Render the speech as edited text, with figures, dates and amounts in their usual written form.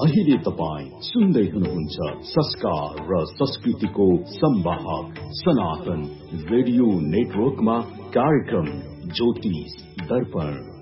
अहिले तपाईं सुन्दै हुनुहुन्छ संस्कार र संस्कृतिको संवाहक सनातन रेडियो नेटवर्कमा कार्यक्रम ज्योतिष दर्पण।